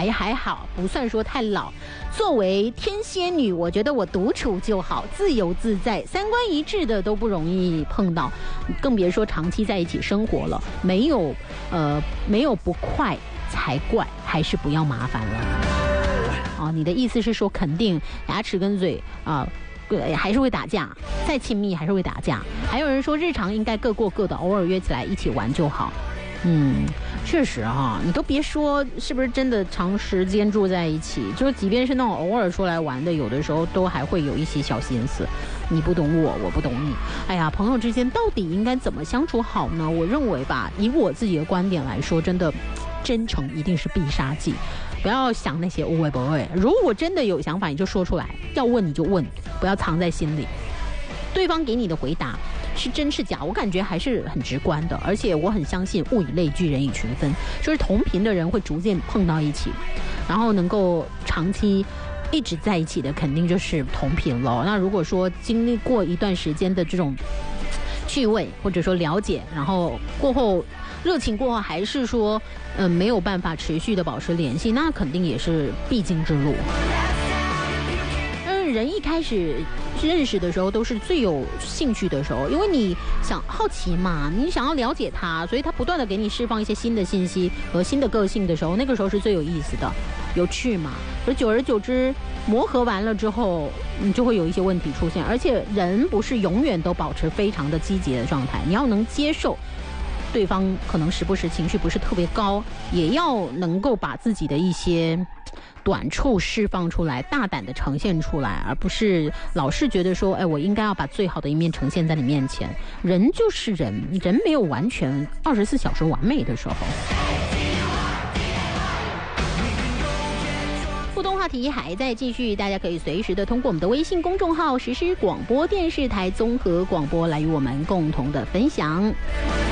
还好，不算说太老。作为天蝎女，我觉得我独处就好，自由自在，三观一致的都不容易碰到，更别说长期在一起生活了。没有不快才怪，还是不要麻烦了。你的意思是说，肯定牙齿跟嘴还是会打架，再亲密还是会打架。还有人说，日常应该各过各的，偶尔约起来一起玩就好。确实你都别说是不是真的长时间住在一起，就即便是那种偶尔出来玩的，有的时候都还会有一些小心思，你不懂我，我不懂你。哎呀，朋友之间到底应该怎么相处好呢？我认为吧，以我自己的观点来说，真的真诚一定是必杀技，不要想那些无谓不谓。如果真的有想法，你就说出来，要问你就问，不要藏在心里。对方给你的回答是真是假，我感觉还是很直观的，而且我很相信物以类聚，人以群分，就是同频的人会逐渐碰到一起，然后能够长期一直在一起的，肯定就是同频了。那如果说经历过一段时间的这种趣味或者说了解，然后过后热情过后还是说没有办法持续的保持联系，那肯定也是必经之路。人一开始认识的时候都是最有兴趣的时候，因为你想好奇嘛，你想要了解他，所以他不断的给你释放一些新的信息和新的个性的时候，那个时候是最有意思的，有趣嘛。而久而久之磨合完了之后，你就会有一些问题出现，而且人不是永远都保持非常的积极的状态，你要能接受对方可能时不时情绪不是特别高，也要能够把自己的一些短处释放出来，大胆的呈现出来，而不是老是觉得说我应该要把最好的一面呈现在你面前。人就是人没有完全24小时完美的时候。互动话题还在继续，大家可以随时的通过我们的微信公众号实施广播电视台综合广播来与我们共同的分享。